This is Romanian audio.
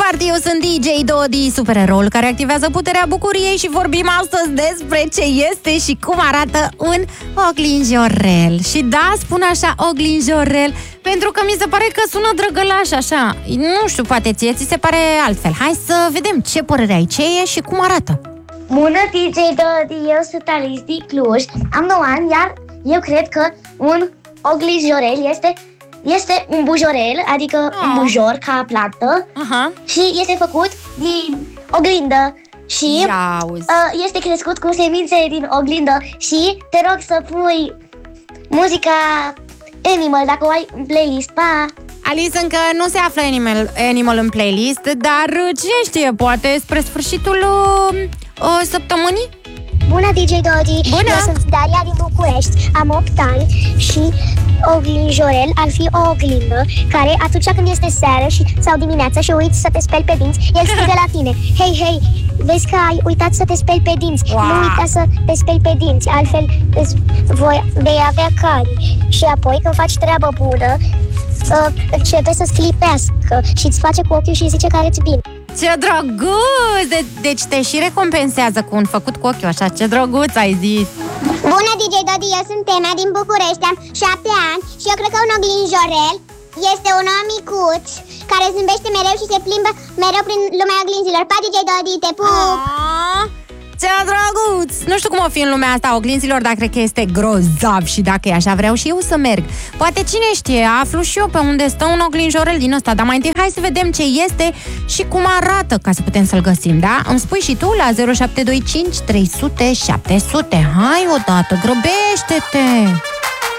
Party, eu sunt DJ Dodi, supereroul care activează puterea bucuriei și vorbim astăzi despre ce este și cum arată un oglinjorel. Și da, spun așa, oglinjorel, pentru că mi se pare că sună drăgălaș așa. Nu știu, poate ție ți se pare altfel. Hai să vedem ce părere ai, ce e și cum arată. Bună, DJ Dodi, eu sunt Alice din Cluj, am 9 ani, iar eu cred că un oglinjorel este un bujorel, adică un bujor ca plantă. Și este făcut din oglindă și este crescut cu semințe din oglindă. Și te rog să pui muzica Animal dacă o ai în playlist, pa! Alice, încă nu se află Animal în playlist, dar cine știe, poate spre sfârșitul săptămânii? Bună, DJ Dodi! Bună! Eu sunt Daria din București, am 8 ani și oglinjorel ar fi o oglindă care atunci când este seară sau dimineața și uiți să te speli pe dinți, el strigă la tine: hei, hei, vezi că ai uitat să te speli pe dinți, nu uita să te speli pe dinți, altfel vei avea cari. Și apoi când faci treabă bună, începe să sclipească și îți face cu ochiul și zice că arăți bine. Ce drăguț! Deci te și recompensează cu un făcut cu ochiul așa, ce drăguț ai zis! Bună, DJ Dodi, eu sunt Temea din București, am 7 ani și eu cred că un oglinjorel este un om micuț care zâmbește mereu și se plimbă mereu prin lumea oglinzilor. Pa, DJ Dodi, te pup! Ce drăguț! Nu știu cum o fi în lumea asta a oglinzilor, dar cred că este grozav și dacă e așa vreau și eu să merg. Poate cine știe, aflu și eu pe unde stă un oglinjorel din ăsta, dar mai întâi hai să vedem ce este și cum arată ca să putem să-l găsim, da? Îmi spui și tu la 0725 300 700. Hai odată, grăbește-te!